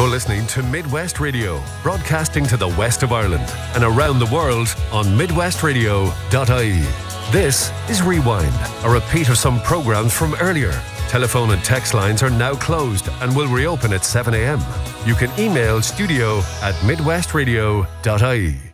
You're listening to Midwest Radio, broadcasting to the west of Ireland and around the world on midwestradio.ie. This is Rewind, a repeat of some programmes from earlier. Telephone and text lines are now closed and will reopen at 7 a.m. You can email studio@midwestradio.ie.